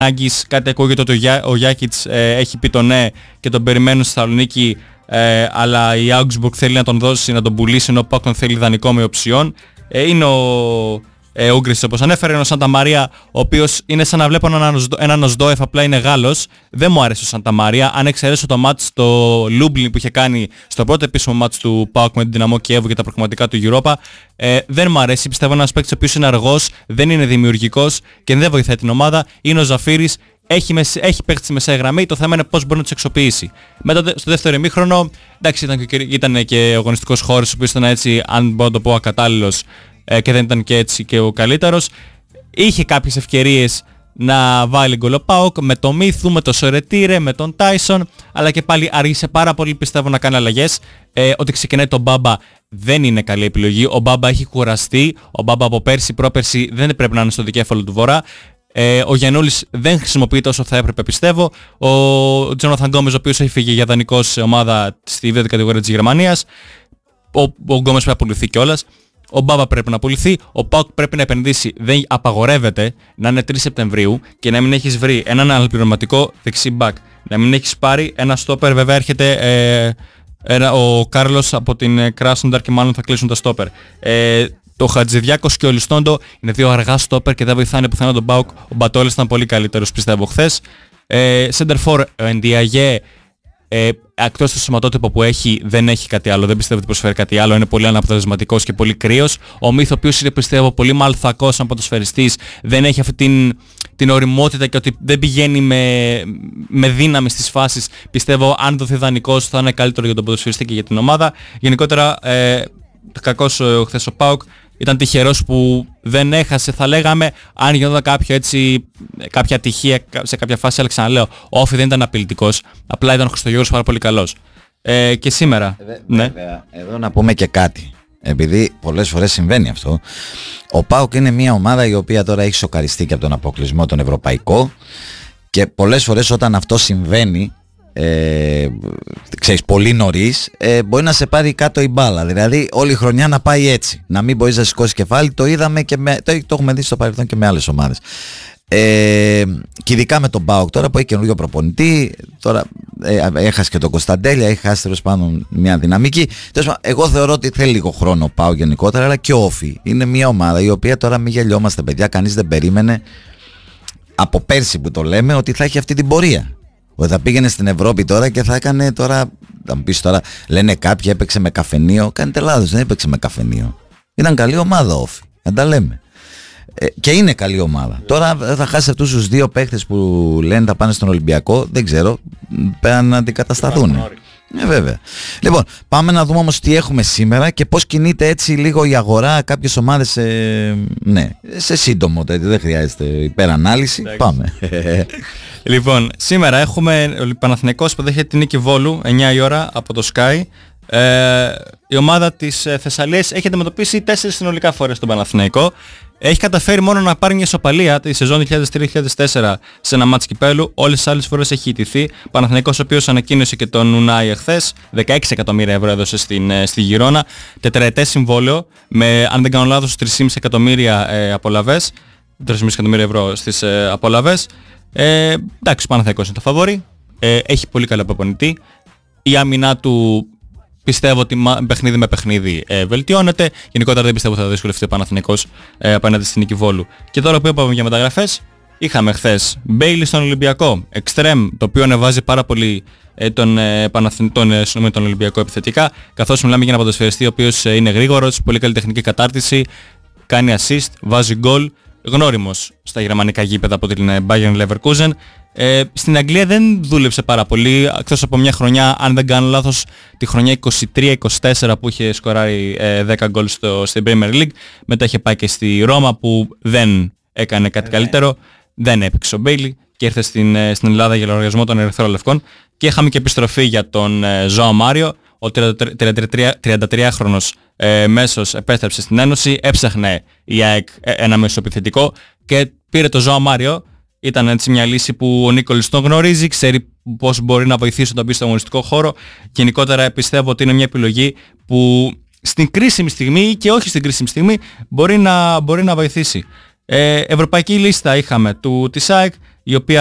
Άγκης, κάτι ακούγεται ότι ο Γιάκιτς έχει πει το ναι και τον περιμένουν στη Θεσσαλονίκη, αλλά η Augsburg θέλει να τον δώσει, να τον πουλήσει, ενώ ο ΠΑΟΚ τον θέλει δανεικό με οψιόν. Είναι ο Ούγκρης, όπως ανέφερε, ο Σάντα Μαρία, ο οποίος είναι σαν να βλέπω έναν Οσδόεφ, απλά είναι Γάλλος. Δεν μου άρεσε ο Σάντα Μαρία, αν εξαιρέσω το μάτς στο Λούμπλιν που είχε κάνει στο πρώτο επίσημο μάτς του ΠΑΟΚ με την Δυναμό Κιέβου και τα προκριματικά του Europa. Δεν μου αρέσει, πιστεύω ένας παίκτης ο οποίος είναι αργός, δεν είναι δημιουργικός και δεν βοηθάει την ομάδα. Είναι ο Ζαφύρης, έχει παίχτη στη μεσαία γραμμή, το θέμα είναι πώς μπορεί να τους εξοπλίσει. Μετά στο δεύτερο ημίχρονο, εντάξει, ήταν και ο αγωνιστικός χώρος, ο οποίος ήταν έτσι, αν μπορώ να το πω, ακατάλληλος και δεν ήταν και έτσι και ο καλύτερος. Είχε κάποιες ευκαιρίες να βάλει γκολ ο ΠΑΟΚ με το Μίθου, με το Σορετήρε, με τον Τάισον, αλλά και πάλι άργησε πάρα πολύ, πιστεύω, να κάνει αλλαγές. Ότι ξεκινάει τον Μπάμπα δεν είναι καλή επιλογή. Ο Μπάμπα έχει κουραστεί. Ο Μπάμπα από πέρσι, πρόπερσι δεν πρέπει να είναι στο δικέφαλο του Βορρά. Ο Γιαννούλης δεν χρησιμοποιείται όσο θα έπρεπε, πιστεύω. Ο Τζόναθαν Γκόμες, ο οποίος έχει φύγει για δανεικός σε ομάδα στη β' κατηγορία της Γερμανίας. Ο Γκόμες πρέπει να πουληθεί κιόλας. Ο Μπάμπα πρέπει να πουληθεί. Ο ΠΑΟΚ πρέπει να επενδύσει. Δεν απαγορεύεται να είναι 3 Σεπτεμβρίου και να μην έχεις βρει έναν αναπληρωματικό δεξί μπακ. Να μην έχεις πάρει ένα στόπερ. Βέβαια έρχεται ο Κάρλος από την Κράσνονταρ και μάλλον θα κλείσουν τα στόπερ. Το Χατζηδιάκος και ο Λιστόντο είναι δύο αργά στόπερ και δεν βοηθάνε πουθενά τον ΠΑΟΚ. Ο Μπατόλης ήταν πολύ καλύτερος, πιστεύω, χθες. Σέντερφορ, ο Ενδιαγέ, εκτός του σωματότυπο που έχει, δεν έχει κάτι άλλο. Δεν πιστεύω ότι προσφέρει κάτι άλλο. Είναι πολύ αναποτελεσματικός και πολύ κρύος. Ο Μίθ, ο οποίος είναι, πιστεύω, πολύ μαλθακός σαν ποδοσφαιριστής, δεν έχει αυτή την οριμότητα και ότι δεν πηγαίνει με δύναμη στις φάσεις. Πιστεύω, αν δοθεί δανεικός, θα είναι καλύτερο για τον ποδοσφαιριστή και για την ομάδα. Γενικότερα, κακός χθες ο ΠΑΟΚ. Ήταν τυχερός που δεν έχασε, θα λέγαμε, αν γινόταν κάποια ατυχία σε κάποια φάση, αλλά ξαναλέω, ο Όφι δεν ήταν απειλητικός, απλά ήταν ο Χριστογιώργος πάρα πολύ καλός. Και σήμερα, ναι. Βέβαια, εδώ να πούμε και κάτι, επειδή πολλές φορές συμβαίνει αυτό. Ο ΠΑΟΚ είναι μια ομάδα η οποία τώρα έχει σοκαριστεί και από τον αποκλεισμό τον ευρωπαϊκό και πολλές φορές όταν αυτό συμβαίνει, ξέρεις, πολύ νωρίς, μπορεί να σε πάρει κάτω η μπάλα. Δηλαδή όλη η χρονιά να πάει έτσι, να μην μπορείς να σηκώσεις κεφάλι. Το είδαμε και το έχουμε δει στο παρελθόν και με άλλες ομάδες, και ειδικά με τον ΠΑΟΚ τώρα που έχει καινούριο προπονητή. Τώρα έχασε και τον Κωνσταντέλια, έχει χάσει τέλος πάντων μια δυναμική. Εγώ θεωρώ ότι θέλει λίγο χρόνο ο ΠΑΟΚ γενικότερα, αλλά και ο Όφι είναι μια ομάδα η οποία, τώρα μην γελιόμαστε παιδιά, κανείς δεν περίμενε από πέρσι που το λέμε ότι θα έχει αυτή την πορεία. Ότι θα πήγαινε στην Ευρώπη τώρα και θα έκανε τώρα, θα μου πεις τώρα, λένε κάποιοι έπαιξε με καφενείο. Κάνετε λάθος, δεν έπαιξε με καφενείο. Ήταν καλή ομάδα Όφι, να τα λέμε. Και είναι καλή ομάδα. Τώρα θα χάσει αυτούς τους δύο παίχτες που λένε θα πάνε στον Ολυμπιακό, δεν ξέρω, πέρα να αντικατασταθούν. Βέβαια. Λοιπόν, πάμε να δούμε όμως τι έχουμε σήμερα και πώς κινείται έτσι λίγο η αγορά. Κάποιες ομάδες σε σύντομο, δεν χρειάζεται υπερανάλυση. Πάμε. Λοιπόν, σήμερα έχουμε ο Παναθηναϊκός που δέχεται την νίκη Βόλου 9 η ώρα από το Sky. Η ομάδα της Θεσσαλίας έχει αντιμετωπίσει 4 συνολικά φορές τον Παναθηναϊκό. Έχει καταφέρει μόνο να πάρει μια ισοπαλία τη σεζόν 2003-2004 σε ένα μάτς κυπέλου. Όλες τις άλλες φορές έχει ιτηθεί. Παναθηναϊκός, ο οποίος ανακοίνωσε και τον Ουνάι εχθές, 16 εκατομμύρια ευρώ έδωσε στη Γιρόνα. Τετραετές συμβόλαιο με, αν δεν κάνω λάθος, 3,5 εκατομμύρια απολαβές. 3,5 εκατομμύρια ευρώ στις απολαβές. Εντάξει, ο Παναθηναϊκός είναι το φαβόρι. Έχει πολύ καλό προπονητή. Η άμυνά του, πιστεύω ότι παιχνίδι με παιχνίδι βελτιώνεται. Γενικότερα δεν πιστεύω ότι θα δυσκολευτεί ο Παναθηναϊκός απέναντι στην νίκη Βόλου. Και τώρα που είπαμε για μεταγραφές, είχαμε χθες Μπέιλι στον Ολυμπιακό, Extreme, το οποίο ανεβάζει πάρα πολύ τον Ολυμπιακό επιθετικά, καθώς μιλάμε για ένα ποδοσφαιριστή ο οποίος είναι γρήγορος, πολύ καλή τεχνική κατάρτιση, κάνει assist, βάζει γκολ, γνώριμος στα γερμανικά γήπεδα από την Bayern Leverkusen. Στην Αγγλία δεν δούλεψε πάρα πολύ, εκτός από μια χρονιά, αν δεν κάνω λάθος, τη χρονιά 23-24 που είχε σκοράρει 10 γκολ στην Premier League. Μετά είχε πάει και στη Ρώμα που δεν έκανε κάτι καλύτερο. Δεν έπαιξε ο Μπέιλι και ήρθε στην Ελλάδα για λογαριασμό των Ερυθρόλευκων. Και είχαμε και επιστροφή για τον Ζωά Μάριο. Ο 33χρονος μέσος επέστρεψε στην Ένωση, έψαχνε η ΑΕΚ ένα μεσοεπιθετικό και πήρε το Ζωά Μάριο. Ήταν έτσι μια λύση που ο Νίκολης τον γνωρίζει, ξέρει πώς μπορεί να βοηθήσει όταν μπει στο αγωνιστικό χώρο. Γενικότερα πιστεύω ότι είναι μια επιλογή που στην κρίσιμη στιγμή και όχι στην κρίσιμη στιγμή μπορεί να βοηθήσει. Ευρωπαϊκή λίστα είχαμε της ΑΕΚ, η οποία